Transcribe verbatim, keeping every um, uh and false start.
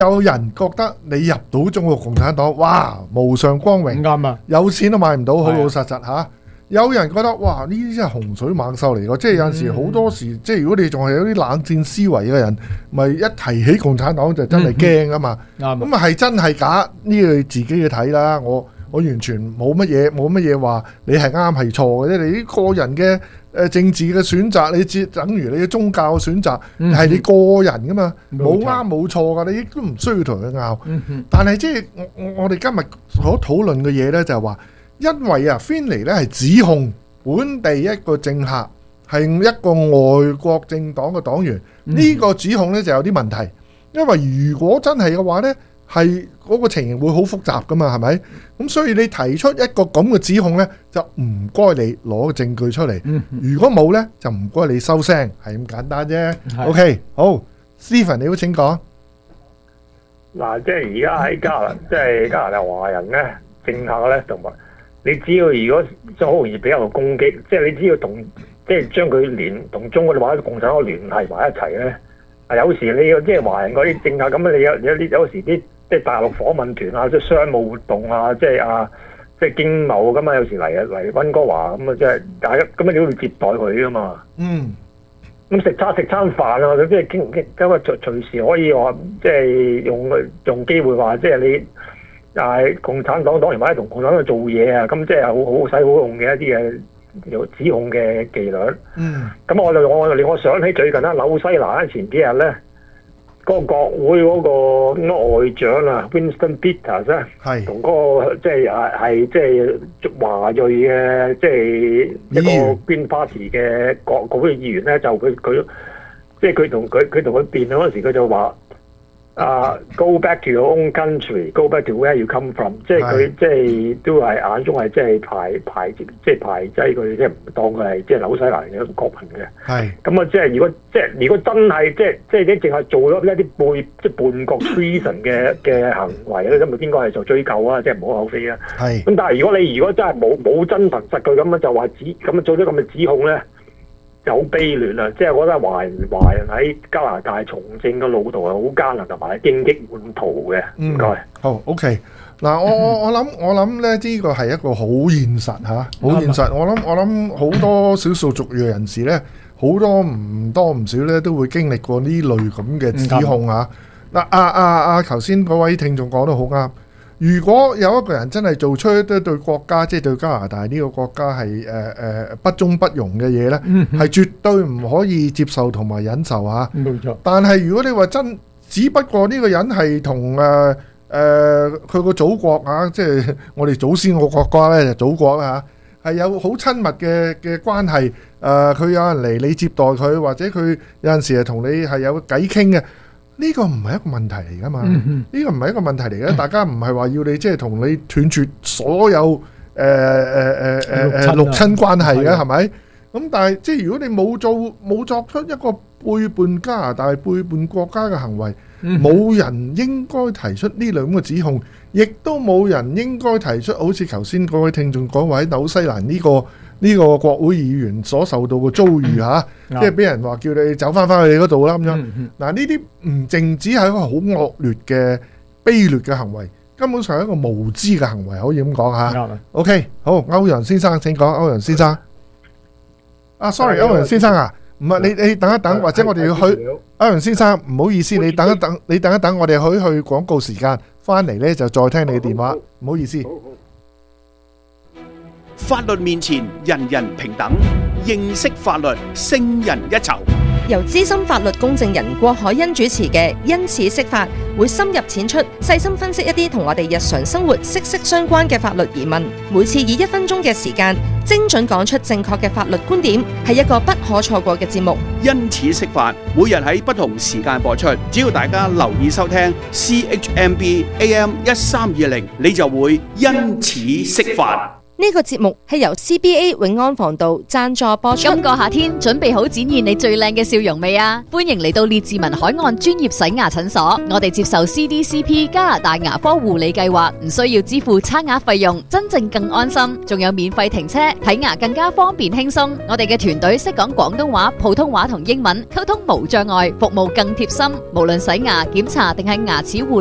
有人覺得你入到中國共產黨，哇，無上光榮， 啱啊！ 有錢都買唔到，好係啊老實實嚇。有人覺得哇，呢啲真係洪水猛獸嚟㗎，即係有陣時好多時，即係如果你仲係有啲冷戰思維嘅人，咪一提起共產黨就真係驚啊嘛。 啱啊！ 咁啊係真係假呢？你自己去睇啦。我我完全冇乜嘢，冇乜嘢話你係啱係錯嘅啫。你啲個人嘅誒政治嘅選擇，你只等於你嘅宗教嘅選擇嗯係你個人噶嘛，冇冇錯啱冇錯噶，你亦都唔需要同佢拗。 嗯哼但係即係我我我哋今日所討論嘅嘢咧，就係話，因為啊，Finlay 咧係指控本地一個政客係一個外國政黨嘅黨員，呢個指控咧就有啲問題。因為如果真係嘅話咧，係嗰個情形會好複雜噶嘛，係咪？咁所以你提出一個咁嘅指控咧，就唔該你攞個證據出嚟。 嗯哼如果冇咧，就唔該你收聲，係咁簡單啫。 係 OK，好，Stephen 你好請講。 嗱，即係而家喺加拿，即係加拿大華人咧，政客咧，同埋你只要如果就好容易俾人攻擊，即係你只要同即係將佢聯同中國或者共產黨聯繫埋一齊咧，啊有時你即係華人嗰啲政客咁，你有有啲有時啲即係大陸訪問團啊，即係商務活動啊，即係啊即係經貿咁啊，有時嚟啊嚟溫哥華咁啊，即係大家咁啊，你都要接待佢噶嘛。 嗯。 咁食餐食餐飯啊，即係傾傾，咁啊隨隨時可以話，即係用用機會話，即係你啊共產黨黨員或者同共產黨做嘢啊，咁即係好好使好用嘅一啲嘅有指控嘅伎倆。 嗯。 咁我就我令我想起最近啦，紐西蘭前幾日咧，嗰、個國會嗰個外長啊 Winston Peters 咧， 係同嗰個即係係係即係華裔嘅即係一個 Green Party 嘅國國會議員咧，就佢佢即係佢同佢佢同佢辯論嗰陣時，佢就話啊、uh, Go back to your own country, go back to where you come from， 即係佢即係都係眼中係即係排排即係排擠佢，即係唔當佢係即係紐西蘭嘅一個國民嘅。 係。 咁啊，即係如果即係如果真係即係即係你淨係做咗一啲背即係叛國 treason 嘅嘅行為咧，咁咪應該係做追究啊，即係唔好口非啊。 係。 咁但係如果你如果真係冇冇真憑實據咁樣就話指咁啊做咗咁嘅指控咧，就好卑劣啊！即係我覺得華人華人喺加拿大從政嘅路途係好艱難同埋荊棘滿途嘅。唔該。 嗯、好 OK。嗱，我我我諗我諗咧，呢個係一個好現實嚇，好現實。我諗我諗好多少數族裔人士咧，好多唔多唔少咧，都會經歷過呢類咁嘅指控嚇。嗱，啊啊啊，頭先嗰位聽眾講得好啱。如果有一個人真係做出一啲對國家，即係對加拿大呢個國家係誒誒不忠不容嘅嘢咧，係絕對唔可以接受同埋忍受嚇。 冇錯。 但係如果你話真，只不過呢個人係同誒誒佢個祖國啊，即係我哋祖先個國家咧，就祖國啦嚇，係有好親密嘅嘅關係。誒，佢有人嚟你接待佢，或者佢有陣時係同你係有偈傾嘅。呢個唔係一個問題嚟噶嘛？呢個唔係一個問題嚟嘅，大家唔係話要你即係同你斷絕所有誒誒誒誒誒陸親關係嘅，係咪？咁但係即係如果你冇做冇作出一個背叛加拿大、背叛國家嘅行為，冇人應該提出呢兩個指控，亦都冇人應該提出好似頭先嗰位聽眾講話喺紐西蘭呢個呢個國會議員所受到嘅遭遇嚇，即係俾人話叫你走翻翻去你嗰度啦咁樣。嗱，呢啲唔淨止係一個好惡劣嘅卑劣嘅行為，根本上係一個無知嘅行為，可以咁講嚇。OK，好，歐陽先生請講，歐陽先生。啊，sorry，歐陽先生啊，唔係你你等一等，或者我哋要去。歐陽先生唔好意思，你等一等，你等一等，我哋去去廣告時間，翻嚟咧就再聽你嘅電話，唔好意思。 法律面前人人平等，認識法律勝人一籌。 由資深法律公證人郭海欣主持嘅《因此釋法》，會深入淺出，細心分析一啲同我哋日常生活息息相關嘅法律疑問。每次以一分鐘嘅時間，精準講出正確嘅法律觀點，係一個不可錯過嘅節目。 因此釋法，每日喺不同時間播出，只要大家留意收聽 C H M B A M 一三二零，你就會因此釋法。 呢個節目係由 C B A 永安防盜贊助播出。 今個夏天準備好展現你最靚嘅笑容未啊？歡迎嚟到列治文海岸專業洗牙診所，我哋接受 C D C P 加拿大牙科護理計劃，唔需要支付刷牙費用，真正更安心，仲有免費停車，睇牙更加方便輕鬆。我哋嘅團隊識講廣東話、普通話同英文，溝通無障礙，服務更貼心。無論洗牙、檢查定係牙齒護理。